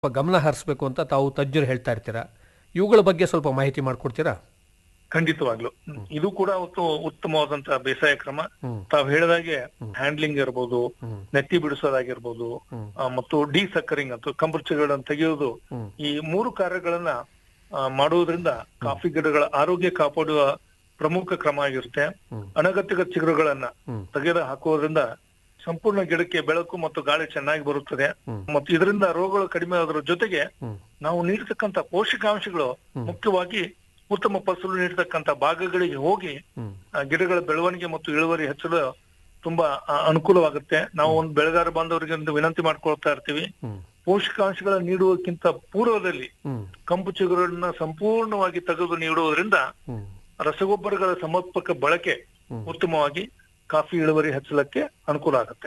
ಗಮನ ಹರಿಸಬೇಕು ಅಂತ ತಾವು ತಜ್ಞರು ಹೇಳ್ತಾ ಇರ್ತೀರಾ. ಇವುಗಳ ಬಗ್ಗೆ ಸ್ವಲ್ಪ ಮಾಹಿತಿ ಮಾಡಿಕೊಡ್ತೀರಾ? ಖಂಡಿತವಾಗ್ಲು ಇದು ಕೂಡ ಉತ್ತಮವಾದಂತಹ ಬೇಸಾಯ ಕ್ರಮ. ತಾವು ಹೇಳಿದಾಗೆ ಹ್ಯಾಂಡ್ಲಿಂಗ್ ಇರ್ಬೋದು, ನೆತ್ತಿ ಬಿಡಿಸೋದಾಗಿರ್ಬೋದು, ಮತ್ತು ಡಿ ಸಕ್ಕರಿಂಗ್ ಅಂತ ಕಂಬುರ್ಚಿಗಳನ್ನ ತೆಗೆಯುವುದು, ಈ 3 ಕಾರ್ಯಗಳನ್ನ ಮಾಡುವುದರಿಂದ ಕಾಫಿ ಗಿಡಗಳ ಆರೋಗ್ಯ ಕಾಪಾಡುವ ಪ್ರಮುಖ ಕ್ರಮ ಆಗಿರುತ್ತೆ. ಅನಗತ್ಯ ಚಿಗುರುಗಳನ್ನ ತೆಗೆದು ಹಾಕುವುದರಿಂದ ಸಂಪೂರ್ಣ ಗಿಡಕ್ಕೆ ಬೆಳಕು ಮತ್ತು ಗಾಳಿ ಚೆನ್ನಾಗಿ ಬರುತ್ತದೆ ಮತ್ತು ಇದರಿಂದ ರೋಗಗಳು ಕಡಿಮೆ ಆಗೋದ್ರ ಜೊತೆಗೆ ನಾವು ನೀಡತಕ್ಕಂತ ಪೋಷಕಾಂಶಗಳು ಮುಖ್ಯವಾಗಿ ಉತ್ತಮ ಫಸಲು ನೀಡತಕ್ಕಂತ ಭಾಗಗಳಿಗೆ ಹೋಗಿ ಗಿಡಗಳ ಬೆಳವಣಿಗೆ ಮತ್ತು ಇಳುವರಿ ಹೆಚ್ಚಲು ತುಂಬಾ ಅನುಕೂಲವಾಗುತ್ತೆ. ನಾವು ಒಂದು ಬೆಳೆಗಾರ ಬಾಂಧವರಿಗೆ ಒಂದು ವಿನಂತಿ ಮಾಡ್ಕೊಳ್ತಾ ಇರ್ತೀವಿ, ಪೋಷಕಾಂಶಗಳ ನೀಡುವಕ್ಕಿಂತ ಪೂರ್ವದಲ್ಲಿ ಕಂಪು ಚಿಗುರನ್ನ ಸಂಪೂರ್ಣವಾಗಿ ತೆಗೆದು ನೀಡುವುದರಿಂದ ರಸಗೊಬ್ಬರಗಳ ಸಮರ್ಪಕ ಬಳಕೆ ಉತ್ತಮವಾಗಿ ಕಾಫಿ ಇಳುವರಿ ಹೆಚ್ಚಲಕ್ಕೆ ಅನುಕೂಲ ಆಗುತ್ತೆ.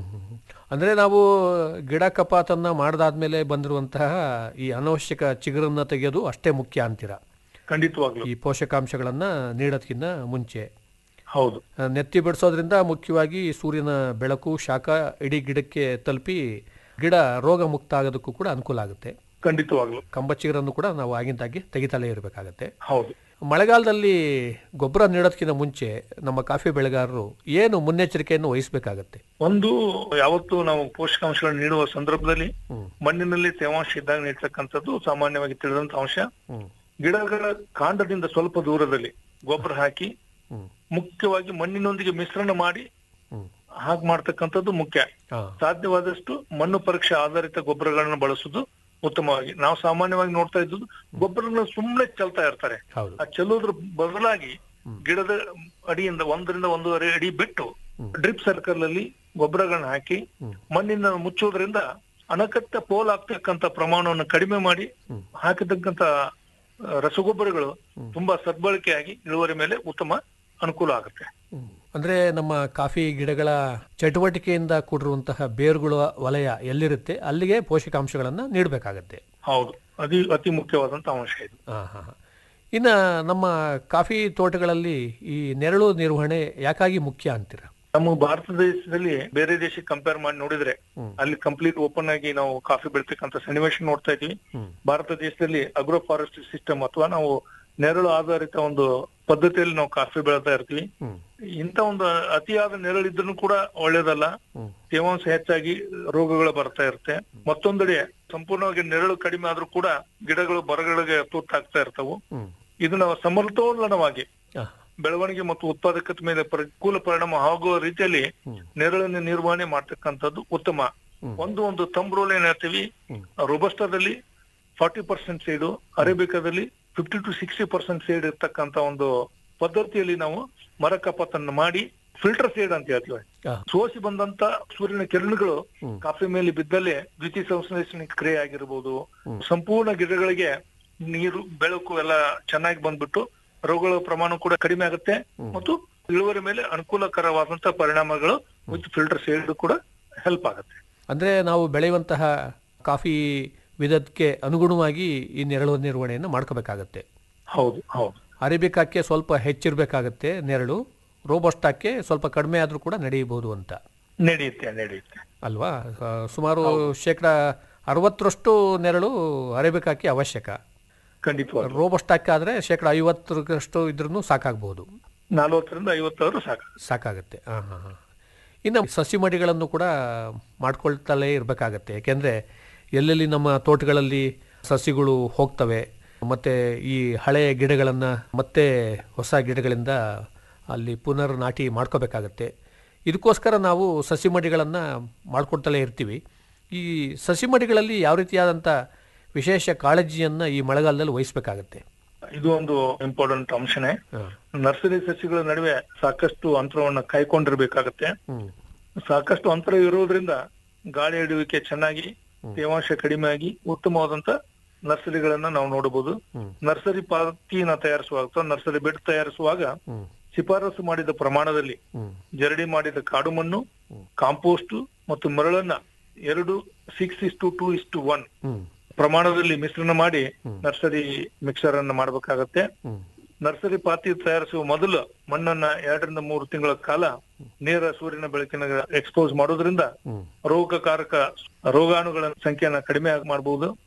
ಅಂದ್ರೆ ನಾವು ಗಿಡ ಕಪಾತನ್ನ ಮಾಡದಾದ್ಮೇಲೆ ಬಂದಿರುವಂತಹ ಈ ಅನವಶ್ಯಕ ಚಿಗುರನ್ನ ತೆಗೆಯೋದು ಅಷ್ಟೇ ಮುಖ್ಯ ಅಂತೀರಾ? ಖಂಡಿತವಾಗ್ಲು ಈ ಪೋಷಕಾಂಶಗಳನ್ನ ನೀಡೋದಕ್ಕಿಂತ ಮುಂಚೆ. ಹೌದು. ನೆತ್ತಿ ಬಿಡಿಸೋದ್ರಿಂದ ಮುಖ್ಯವಾಗಿ ಸೂರ್ಯನ ಬೆಳಕು, ಶಾಖ ಇಡೀ ಗಿಡಕ್ಕೆ ತಲುಪಿ ಗಿಡ ರೋಗ ಮುಕ್ತ ಆಗೋದಕ್ಕೂ ಕೂಡ ಅನುಕೂಲ ಆಗುತ್ತೆ. ಖಂಡಿತವಾಗ್ಲು ಕಂಬ ಚಿಗುರನ್ನು ಕೂಡ ನಾವು ಆಗಿಂದಾಗಿ ತೆಗಿತಲೇ ಇರಬೇಕಾಗತ್ತೆ. ಹೌದು. ಮಳೆಗಾಲದಲ್ಲಿ ಗೊಬ್ಬರ ನೀಡೋದಕ್ಕಿಂತ ಮುಂಚೆ ನಮ್ಮ ಕಾಫಿ ಬೆಳೆಗಾರರು ಏನು ಮುನ್ನೆಚ್ಚರಿಕೆಯನ್ನು ವಹಿಸಬೇಕಾಗತ್ತೆ? ಒಂದು, ಯಾವತ್ತು ನಾವು ಪೋಷಕಾಂಶಗಳನ್ನು ನೀಡುವ ಸಂದರ್ಭದಲ್ಲಿ ಮಣ್ಣಿನಲ್ಲಿ ತೇವಾಂಶ ಇದ್ದಾಗ ನೀಡ್ತಕ್ಕಂಥದ್ದು ಸಾಮಾನ್ಯವಾಗಿ ತಿಳಿದಂತ ಅಂಶ. ಗಿಡಗಳ ಕಾಂಡದಿಂದ ಸ್ವಲ್ಪ ದೂರದಲ್ಲಿ ಗೊಬ್ಬರ ಹಾಕಿ ಮುಖ್ಯವಾಗಿ ಮಣ್ಣಿನೊಂದಿಗೆ ಮಿಶ್ರಣ ಮಾಡಿ ಹಾಗೆ ಮಾಡ್ತಕ್ಕಂಥದ್ದು ಮುಖ್ಯ. ಸಾಧ್ಯವಾದಷ್ಟು ಮಣ್ಣು ಪರೀಕ್ಷೆ ಆಧಾರಿತ ಗೊಬ್ಬರಗಳನ್ನು ಬಳಸುದು ಉತ್ತಮವಾಗಿ. ನಾವು ಸಾಮಾನ್ಯವಾಗಿ ನೋಡ್ತಾ ಇದ್ದು ಗೊಬ್ಬರಗಳನ್ನ ಸುಮ್ಮನೆ ಚೆಲ್ತಾ ಇರ್ತಾರೆ. ಆ ಚೆಲ್ಲೋದ್ರ ಬದಲಾಗಿ ಗಿಡದ ಅಡಿಯಿಂದ 1.5 ಅಡಿ ಬಿಟ್ಟು ಡ್ರಿಪ್ ಸರ್ಕಲ್ ಅಲ್ಲಿ ಗೊಬ್ಬರಗಳನ್ನ ಹಾಕಿ ಮಣ್ಣಿನ ಮುಚ್ಚೋದ್ರಿಂದ ಅನಗತ್ಯ ಪೋಲ್ ಆಗ್ತಕ್ಕಂತ ಪ್ರಮಾಣವನ್ನು ಕಡಿಮೆ ಮಾಡಿ ಹಾಕತಕ್ಕಂತ ರಸಗೊಬ್ಬರಗಳು ತುಂಬಾ ಸದ್ಬಳಕೆಯಾಗಿ ಇಳುವರಿ ಮೇಲೆ ಉತ್ತಮ ಅನುಕೂಲ ಆಗುತ್ತೆ. ಅಂದ್ರೆ ನಮ್ಮ ಕಾಫಿ ಗಿಡಗಳ ಚಟುವಟಿಕೆಯಿಂದ ಕೂಡಿರುವಂತಹ ಬೇರುಗಳ ವಲಯ ಎಲ್ಲಿರುತ್ತೆ ಅಲ್ಲಿಗೆ ಪೋಷಕಾಂಶಗಳನ್ನ ನೀಡಬೇಕಾಗತ್ತೆ. ಹೌದು, ಅತಿ ಮುಖ್ಯವಾದಂತ ಅಂಶ ಇದು. ಇನ್ನ ನಮ್ಮ ಕಾಫಿ ತೋಟಗಳಲ್ಲಿ ಈ ನೆರಳು ನಿರ್ವಹಣೆ ಯಾಕಾಗಿ ಮುಖ್ಯ ಅಂತೀರಾ? ನಮ್ಮ ಭಾರತ ದೇಶದಲ್ಲಿ ಬೇರೆ ದೇಶಕ್ಕೆ ಕಂಪೇರ್ ಮಾಡಿ ನೋಡಿದ್ರೆ ಅಲ್ಲಿ ಕಂಪ್ಲೀಟ್ ಓಪನ್ ಆಗಿ ನಾವು ಕಾಫಿ ಬೆಳಿತಕ್ಕಂತ ಸನ್ನಿವೇಶ ನೋಡ್ತಾ ಇದೀವಿ. ಭಾರತ ದೇಶದಲ್ಲಿ ಅಗ್ರೋ ಫಾರೆಸ್ಟ್ರಿ ಸಿಸ್ಟಮ್ ಅಥವಾ ನಾವು ನೆರಳು ಆಧಾರಿತ ಒಂದು ಪದ್ಧತಿಯಲ್ಲಿ ನಾವು ಕಾಫಿ ಬೆಳತಾ ಇರ್ತೀವಿ. ಇಂತ ಒಂದು ಅತಿಯಾದ ನೆರಳಿದ್ರೂ ಕೂಡ ಒಳ್ಳೇದಲ್ಲ, ತೇವಾಂಶ ಹೆಚ್ಚಾಗಿ ರೋಗಗಳು ಬರ್ತಾ ಇರುತ್ತೆ. ಮತ್ತೊಂದೆಡೆ ಸಂಪೂರ್ಣವಾಗಿ ನೆರಳು ಕಡಿಮೆ ಆದ್ರೂ ಕೂಡ ಗಿಡಗಳು ಬರಗಳಿಗೆ ತುತ್ತಾಗ್ತಾ ಇರ್ತಾವು. ಇದನ್ನ ಸಮತೋಲನವಾಗಿ ಬೆಳವಣಿಗೆ ಮತ್ತು ಉತ್ಪಾದಕತೆ ಮೇಲೆ ಪ್ರತಿಕೂಲ ಪರಿಣಾಮ ಆಗುವ ರೀತಿಯಲ್ಲಿ ನೆರಳನ್ನು ನಿರ್ವಹಣೆ ಮಾಡ್ತಕ್ಕಂಥದ್ದು ಉತ್ತಮ. ಒಂದು ತಂಬ್ ರೂಲ್ ಏನ್ ಹೇಳ್ತೀವಿ, ರೋಬಸ್ಟಾದಲ್ಲಿ 40% ಸೈಡು, ಅರೇಬಿಕಾದಲ್ಲಿ 50 to 60% ಸೈಡ್ ಇರ್ತಕ್ಕಂತ ಒಂದು ಪದ್ಧತಿಯಲ್ಲಿ ನಾವು ಮರ ಕಪಾತನ್ನು ಮಾಡಿ ಫಿಲ್ಟರ್ ಸೈಡ್ ಅಂತ ಹೇಳ್ತೀವಿ. ಸೋಸಿ ಬಂದಂತ ಸೂರ್ಯನ ಕಿರಣಗಳು ಕಾಫಿ ಮೇಲೆ ಬಿದ್ದಲ್ಲೇ ದ್ವಿತೀಯ ಸಂಶ್ಲೇಷಣೆ ಕ್ರಿಯೆ ಆಗಿರ್ಬೋದು, ಸಂಪೂರ್ಣ ಗಿಡಗಳಿಗೆ ನೀರು ಬೆಳಕು ಎಲ್ಲ ಚೆನ್ನಾಗಿ ಬಂದ್ಬಿಟ್ಟು ರೋಗಗಳ ಪ್ರಮಾಣ ಕೂಡ ಕಡಿಮೆ ಆಗುತ್ತೆ ಮತ್ತು ಇಳುವರಿ ಮೇಲೆ ಅನುಕೂಲಕರವಾದಂತಹ ಪರಿಣಾಮಗಳು ವಿತ್ ಫಿಲ್ಟರ್ ಸೈಡ್ ಕೂಡ ಹೆಲ್ಪ್ ಆಗುತ್ತೆ. ಅಂದ್ರೆ ನಾವು ಬೆಳೆಯುವಂತಹ ಕಾಫಿ ವಿಧಕ್ಕೆ ಅನುಗುಣವಾಗಿ ಈ ನೆರಳು ನಿರ್ವಹಣೆಯನ್ನು ಮಾಡ್ಕೋಬೇಕಾಗತ್ತೆ. ಹೌದು ಹೌದು. ಅರೇಬಿಕಾಕ್ಕೆ ಸ್ವಲ್ಪ ಹೆಚ್ಚಿರ್ಬೇಕಾಗತ್ತೆ ನೆರಳು, ರೋಬಸ್ಟಾಕ್ಕೆ ಸ್ವಲ್ಪ ಕಡಿಮೆ ಆದ್ರೂ ಕೂಡ ನಡೆಯಬಹುದು ಅಂತ. ನಡೆಯುತ್ತೆ ಅಲ್ವಾ? ಸುಮಾರು 60% ನೆರಳು ಅರೇಬಿಕಾಕ್ಕೆ ಅವಶ್ಯಕ. ಖಂಡಿತವಾಗಿ. ರೋಬಸ್ಟಾಕ್ಕೆ ಆದ್ರೆ 50% ಇದ್ರೂ ಸಾಕಾಗಬಹುದು. 40-50 ಸಾಕಾಗತ್ತೆ. ಇನ್ನು ಸಸಿ ಮಡಿಗಳನ್ನು ಕೂಡ ಮಾಡ್ಕೊಳ್ತಲೇ ಇರಬೇಕಾಗತ್ತೆ. ಯಾಕೆಂದ್ರೆ ಎಲ್ಲೆಲ್ಲಿ ನಮ್ಮ ತೋಟಗಳಲ್ಲಿ ಸಸಿಗಳು ಹೋಗ್ತವೆ ಮತ್ತೆ ಈ ಹಳೆಯ ಗಿಡಗಳನ್ನು ಮತ್ತೆ ಹೊಸ ಗಿಡಗಳಿಂದ ಅಲ್ಲಿ ಪುನರ್ ನಾಟಿ ಮಾಡ್ಕೋಬೇಕಾಗತ್ತೆ. ಇದಕ್ಕೋಸ್ಕರ ನಾವು ಸಸಿ ಮಡಿಗಳನ್ನು ಮಾಡ್ಕೊಳ್ತಲೇ ಇರ್ತೀವಿ. ಈ ಸಸಿ ಮಡಿಗಳಲ್ಲಿ ಯಾವ ರೀತಿಯಾದಂಥ ವಿಶೇಷ ಕಾಳಜಿಯನ್ನ ಈ ಮಳೆಗಾಲದಲ್ಲಿ ವಹಿಸಬೇಕಾಗತ್ತೆ? ಇದು ಒಂದು ಇಂಪಾರ್ಟೆಂಟ್ ಅಂಶನೇ. ನರ್ಸರಿ ಸಸಿಗಳ ನಡುವೆ ಸಾಕಷ್ಟು ಅಂತರವನ್ನ ಕಾಯ್ಕೊಂಡಿರ್ಬೇಕಾಗತ್ತೆ. ಸಾಕಷ್ಟು ಅಂತರ ಇರೋದ್ರಿಂದ ಗಾಳಿ ಹಿಡಿಯುವಿಕೆ ಚೆನ್ನಾಗಿ, ತೇವಾಂಶ ಕಡಿಮೆ ಆಗಿ ಉತ್ತಮವಾದಂತ ನರ್ಸರಿಗಳನ್ನ ನಾವು ನೋಡಬಹುದು. ನರ್ಸರಿ ಪಾತಿನ ತಯಾರಿಸುವಾಗ ಅಥವಾ ನರ್ಸರಿ ಬೆಡ್ ತಯಾರಿಸುವಾಗ ಶಿಫಾರಸು ಮಾಡಿದ ಪ್ರಮಾಣದಲ್ಲಿ ಜರಡಿ ಮಾಡಿದ ಕಾಡು ಮಣ್ಣು, ಕಾಂಪೋಸ್ಟ್ ಮತ್ತು ಮರಳನ್ನ 6:2:1 ಪ್ರಮಾಣದಲ್ಲಿ ಮಿಶ್ರಣ ಮಾಡಿ ನರ್ಸರಿ ಮಿಕ್ಸರ್ ಅನ್ನ ಮಾಡಬೇಕಾಗತ್ತೆ. ನರ್ಸರಿ ಪಾತಿ ತಯಾರಿಸುವ ಮೊದಲು ಮಣ್ಣನ್ನ 2 ರಿಂದ 3 ತಿಂಗಳ ಕಾಲ ನೇರ ಸೂರ್ಯನ ಬೆಳಕಿನ ಎಕ್ಸ್ಪೋಸ್ ಮಾಡೋದ್ರಿಂದ ರೋಗಕಾರಕ ರೋಗಾಣುಗಳ ಸಂಖ್ಯೆಯನ್ನ ಕಡಿಮೆ ಮಾಡಬಹುದು.